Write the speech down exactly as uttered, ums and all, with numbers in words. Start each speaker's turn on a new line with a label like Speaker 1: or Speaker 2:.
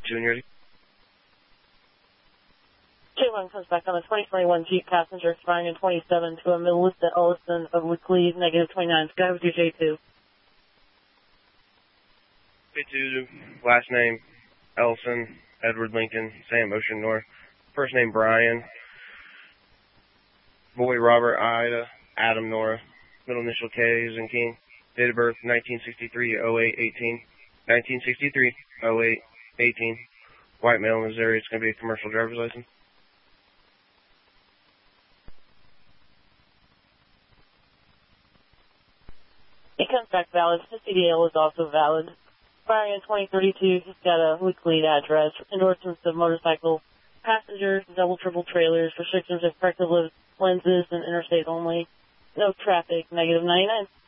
Speaker 1: Two and ready.
Speaker 2: J one comes back on the twenty twenty-one Jeep passenger expiring in twenty-seven to a Melissa Ellison of Laclede, negative twenty-nine. Sky with your J two.
Speaker 1: J two, last name Ellison, Edward Lincoln, Sam Ocean North. First name Brian. Boy Robert Ida, Adam Nora. Middle initial K is in King. Date of birth nineteen sixty-three oh eight eighteen. nineteen sixty-three oh eight eighteen. White male in Missouri. It's going to be a commercial driver's license.
Speaker 2: It comes back valid. His C D L is also valid. Expiring in twenty thirty-two, he's got a Laclede address. Endorsements of motorcycle passengers, double, triple trailers, restrictions of corrective lenses and interstate only. No traffic, negative ninety-nine.